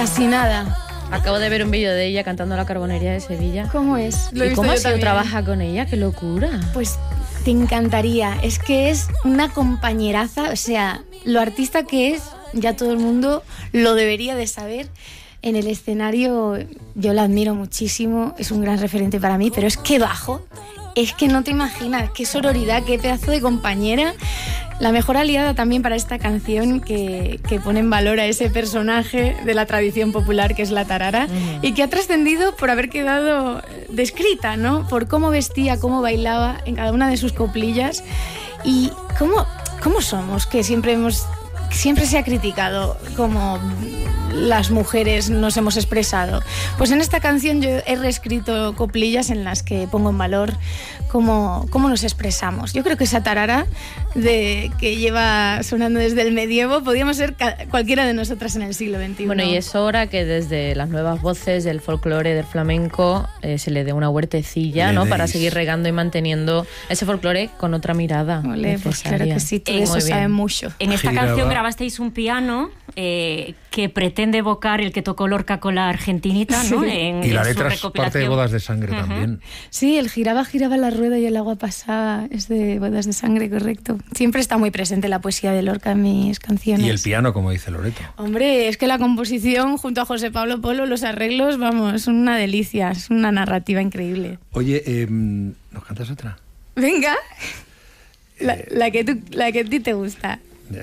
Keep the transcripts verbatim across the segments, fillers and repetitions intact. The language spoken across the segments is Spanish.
casi nada. Acabo de ver un vídeo de ella cantando La Carbonería de Sevilla. ¿Cómo es? Lo he ¿Y visto cómo yo ha sido también. trabajar con ella? ¡Qué locura! Pues te encantaría. Es que es una compañeraza, o sea, lo artista que es, ya todo el mundo lo debería de saber. En el escenario yo la admiro muchísimo, es un gran referente para mí, pero es que bajo, es que no te imaginas, qué sororidad, qué pedazo de compañera. La mejor aliada también para esta canción que, que pone en valor a ese personaje de la tradición popular que es la tarara, uh-huh. y que ha trascendido por haber quedado descrita, ¿no? Por cómo vestía, cómo bailaba en cada una de sus coplillas y cómo, cómo somos, que siempre hemos... Siempre se ha criticado cómo las mujeres nos hemos expresado. Pues en esta canción yo he reescrito coplillas en las que pongo en valor cómo, cómo nos expresamos. Yo creo que esa tarara de, que lleva sonando desde el medievo podríamos ser ca- cualquiera de nosotras en el siglo veintiuno. Bueno, y es hora que desde las nuevas voces del folclore, del flamenco, eh, se le dé una huertecilla, ¿no? Para seguir regando y manteniendo ese folclore con otra mirada. Olé, pues claro que sí, tú eh, eso sabes mucho. En esta Giraba. canción grabasteis un piano eh, que pretende evocar el que tocó Lorca con la argentinita, ¿no? Sí. En, Y la en su letra es recopilación. parte de Bodas de Sangre, uh-huh. también. Sí, el giraba, giraba la rueda y el agua pasaba, es de Bodas de Sangre, correcto. Siempre está muy presente la poesía de Lorca en mis canciones. Y el piano, como dice Loreto. Hombre, es que la composición junto a José Pablo Polo, los arreglos, vamos, son una delicia, es una narrativa increíble. Oye, eh, ¿nos cantas otra? Venga, la, Eh, la, que tú, la que a ti te gusta.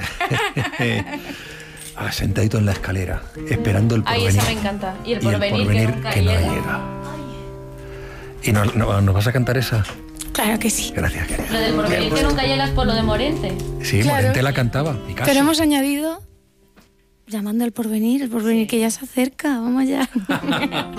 Ah, sentadito en la escalera, esperando el Ay, porvenir. esa me encanta. Y el Y el porvenir, porvenir que nunca que no llega. llega. ¿Y no, no- nos vas a cantar esa? Claro que sí. Gracias, querida. Lo del porvenir que nunca llegas por lo de Morente. Sí, Claro. Morente la cantaba, Picasso. Pero hemos añadido, llamando al porvenir, el porvenir que ya se acerca, vamos allá.